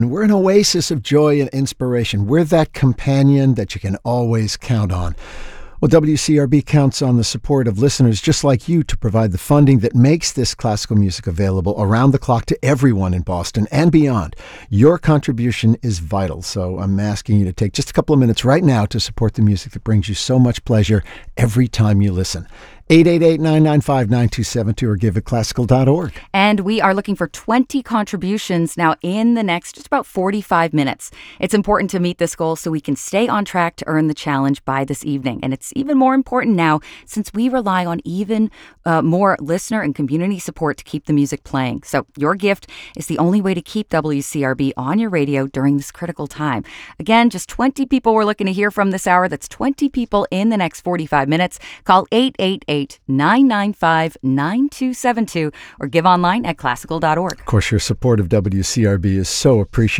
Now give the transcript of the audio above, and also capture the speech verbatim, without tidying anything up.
We're an oasis of joy and inspiration. We're that companion that you can always count on. Well, W C R B counts on the support of listeners just like you to provide the funding that makes this classical music available around the clock to everyone in Boston and beyond. Your contribution is vital, so I'm asking you to take just a couple of minutes right now to support the music that brings you so much pleasure every time you listen. eight eight eight, nine nine five, nine two seven two or give at classical dot org. And we are looking for twenty contributions now in the next just about forty-five minutes. It's important to meet this goal so we can stay on track to earn the challenge by this evening. And it's even more important now since we rely on even uh, more listener and community support to keep the music playing. So your gift is the only way to keep W C R B on your radio during this critical time. Again, just twenty people we're looking to hear from this hour. That's twenty people in the next forty-five minutes. Call eight eight eight, nine nine five, nine two seven two or give online at classical dot org. Of course, your support of W C R B is so appreciated.